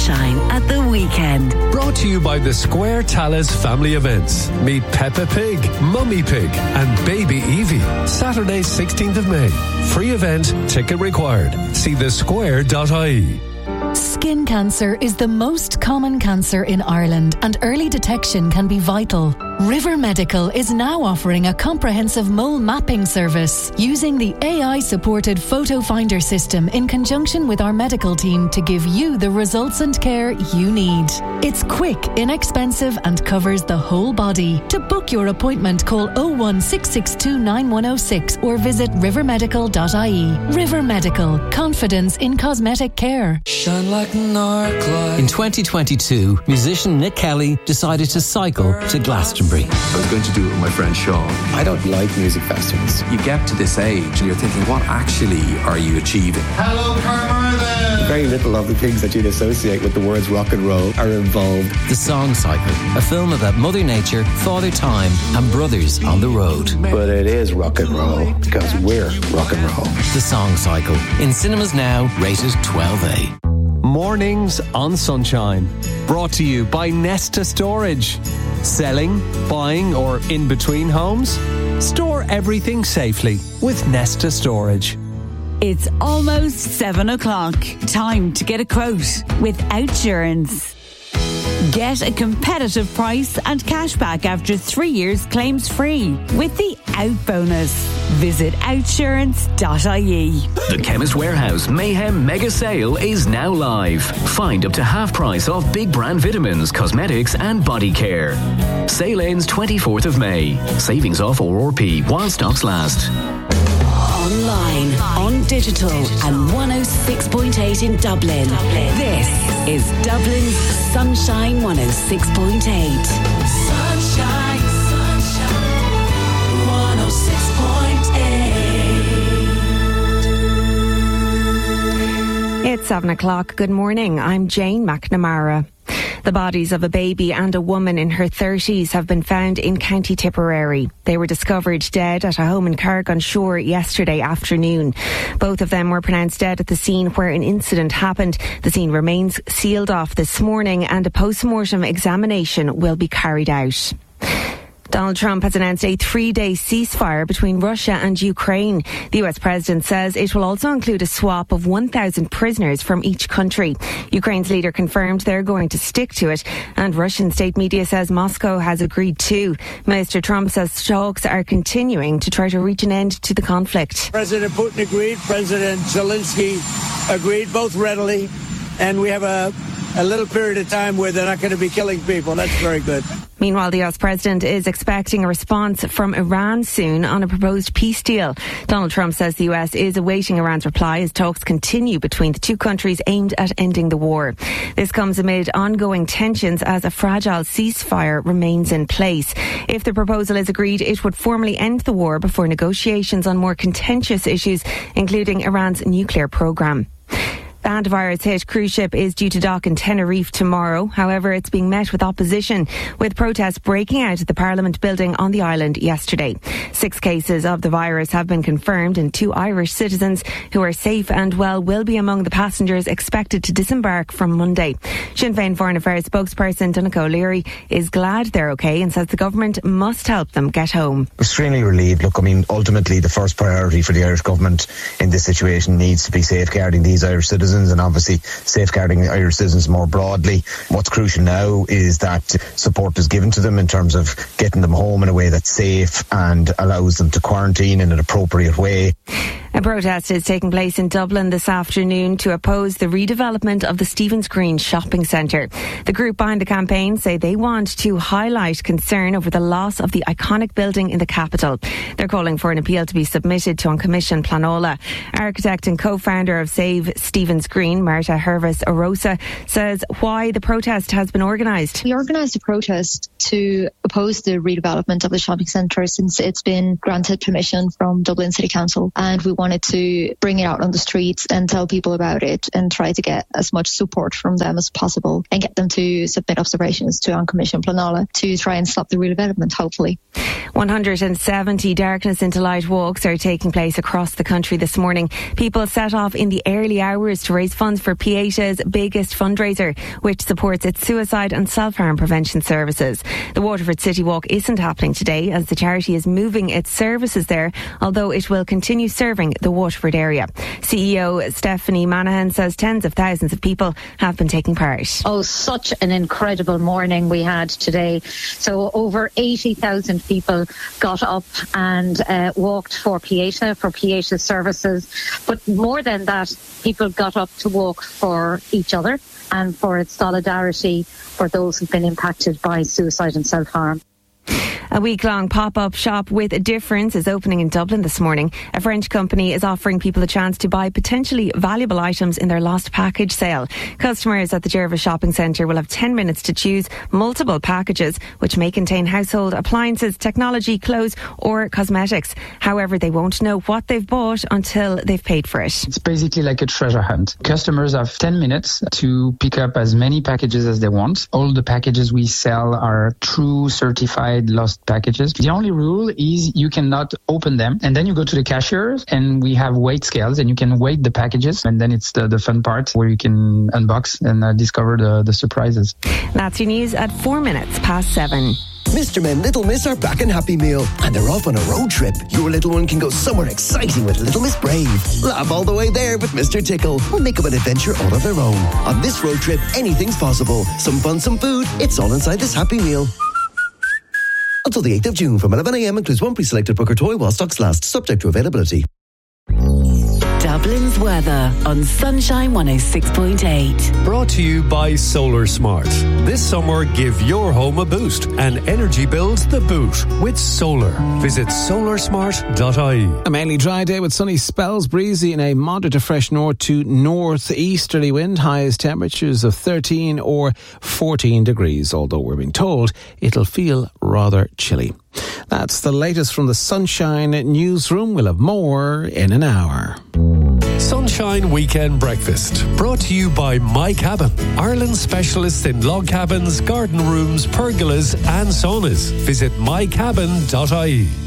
sunshine at the weekend. Brought to you by the Square Talis Family Events. Meet Peppa Pig, Mummy Pig and Baby Evie. Saturday 16th of May. Free event, ticket required. See thesquare.ie. Skin cancer is the most common cancer in Ireland and early detection can be vital. River Medical is now offering a comprehensive mole mapping service using the AI-supported photo finder system in conjunction with our medical team to give you the results and care you need. It's quick, inexpensive and covers the whole body. To book your appointment, call 01662 9106 or visit rivermedical.ie. River Medical, confidence in cosmetic care. Shine like an arc light. In 2022, musician Nick Kelly decided to cycle to Glastonbury. I was going to do it with my friend Sean. I don't like music festivals. You get to this age and you're thinking, what actually are you achieving? Hello, Carmarthen! Very little of the things that you'd associate with the words rock and roll are involved. The Song Cycle, a film about Mother Nature, Father Time and brothers on the road. But it is rock and roll because we're rock and roll. The Song Cycle, in cinemas now, rated 12A. Mornings on Sunshine, brought to you by Nesta Storage. Selling, buying or in between homes? Store everything safely with Nesta Storage. It's almost 7 o'clock. Time to get a quote with Outsurance. Get a competitive price and cash back after 3 years claims free with the Out Bonus. Visit outsurance.ie. The Chemist Warehouse Mayhem Mega Sale is now live. Find up to half price off big brand vitamins, cosmetics and body care. Sale ends 24th of May. Savings off ORP while stocks last. Online, on digital and 106.8 in Dublin. This is Dublin's Sunshine 106.8. Sunshine, sunshine, 106.8. It's 7 o'clock. Good morning. I'm Jane McNamara. The bodies of a baby and a woman in her 30s have been found in County Tipperary. They were discovered dead at a home in Carrick-on-Shore yesterday afternoon. Both of them were pronounced dead at the scene where an incident happened. The scene remains sealed off this morning and a post-mortem examination will be carried out. Donald Trump has announced a 3-day ceasefire between Russia and Ukraine. The US president says it will also include a swap of 1,000 prisoners from each country. Ukraine's leader confirmed they're going to stick to it, and Russian state media says Moscow has agreed too. Mr. Trump says talks are continuing to try to reach an end to the conflict. President Putin agreed, President Zelensky agreed, both readily, and we have a little period of time where they're not going to be killing people. That's very good. Meanwhile, the US president is expecting a response from Iran soon on a proposed peace deal. Donald Trump says the US is awaiting Iran's reply as talks continue between the two countries aimed at ending the war. This comes amid ongoing tensions as a fragile ceasefire remains in place. If the proposal is agreed, it would formally end the war before negotiations on more contentious issues, including Iran's nuclear program. The antivirus-hit cruise ship is due to dock in Tenerife tomorrow. However, it's being met with opposition, with protests breaking out at the Parliament building on the island yesterday. 6 cases of the virus have been confirmed, and 2 Irish citizens who are safe and well will be among the passengers expected to disembark from Monday. Sinn Féin Foreign Affairs spokesperson Donncha O'Leary is glad they're okay and says the government must help them get home. Extremely relieved. Look, I mean, ultimately the first priority for the Irish government in this situation needs to be safeguarding these Irish citizens and obviously safeguarding Irish citizens more broadly. What's crucial now is that support is given to them in terms of getting them home in a way that's safe and allows them to quarantine in an appropriate way. A protest is taking place in Dublin this afternoon to oppose the redevelopment of the Stephen's Green shopping centre. The group behind the campaign say they want to highlight concern over the loss of the iconic building in the capital. They're calling for an appeal to be submitted to An Commission Planola. Architect and co-founder of Save Stephen's Green, Marta Hervis Orosa, says why the protest has been organised. We organised a protest to oppose the redevelopment of the shopping centre since it's been granted permission from Dublin City Council, and we wanted to bring it out on the streets and tell people about it and try to get as much support from them as possible and get them to submit observations to An Commission Pleanála to try and stop the redevelopment, hopefully. 170 Darkness into Light walks are taking place across the country this morning. People set off in the early hours to raise funds for Pieta's biggest fundraiser, which supports its suicide and self-harm prevention services. The Waterford City Walk isn't happening today as the charity is moving its services there, although it will continue serving the Waterford area. CEO Stephanie Manahan says tens of thousands of people have been taking part. Oh, such an incredible morning we had today. So over 80,000 people got up and walked for Pieta services. But more than that, people got up to walk for each other and for its solidarity for those who've been impacted by suicide and self-harm. A week-long pop-up shop with a difference is opening in Dublin this morning. A French company is offering people a chance to buy potentially valuable items in their lost package sale. Customers at the Jervis Shopping Centre will have 10 minutes to choose multiple packages, which may contain household appliances, technology, clothes or cosmetics. However, they won't know what they've bought until they've paid for it. It's basically like a treasure hunt. Customers have 10 minutes to pick up as many packages as they want. All the packages we sell are true certified lost packages. The only rule is you cannot open them, and then you go to the cashiers and we have weight scales and you can weigh the packages, and then it's the fun part where you can unbox and discover the surprises. That's your news at 7:04. Mr. Men, Little Miss are back in Happy Meal and they're off on a road trip. Your little one can go somewhere exciting with Little Miss Brave. Laugh all the way there with Mr. Tickle. Or make up an adventure all of their own. On this road trip, anything's possible. Some fun, some food. It's all inside this Happy Meal. Until the 8th of June from 11 a.m. includes one pre-selected Booker toy while stocks last, subject to availability. Dublin's weather on Sunshine 106.8. Brought to you by Solar Smart. This summer, give your home a boost and energy bills the boot with solar. Visit solarsmart.ie. A mainly dry day with sunny spells, breezy and a moderate to fresh north to northeasterly wind. Highest temperatures of 13 or 14 degrees, although we're being told it'll feel rather chilly. That's the latest from the Sunshine newsroom. We'll have more in an hour. Sunshine Weekend Breakfast, brought to you by My Cabin, Ireland's specialists in log cabins, garden rooms, pergolas and saunas. Visit mycabin.ie.